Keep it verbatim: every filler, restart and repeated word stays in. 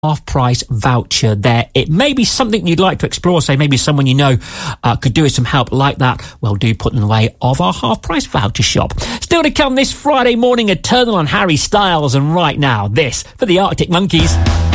half-price voucher there. It may be something you'd like to explore, say maybe someone you know uh, could do with some help like that. Well, do put in the way of our half-price voucher shop. Still to come this Friday morning, Eternal on Harry Styles, and right now, this for the Arctic Monkeys.